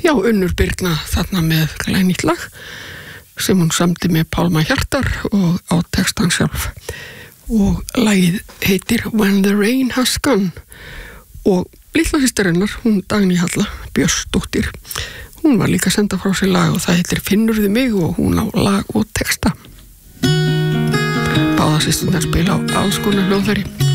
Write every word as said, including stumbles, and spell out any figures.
Já, Unnur Birna þarna með glænýtt lag sem hún samdi með Pálma Hjartar og á textan sjálf. Og lagið heitir When the Rain Has Gone. Og litla systirinnar, hún Dagný Halla Björnsdóttir, hún var líka að senda frá sér lag og það heitir Finnurðu mig og hún á lag og texta. Báða systurnar spila á alls konar hljóðfæri.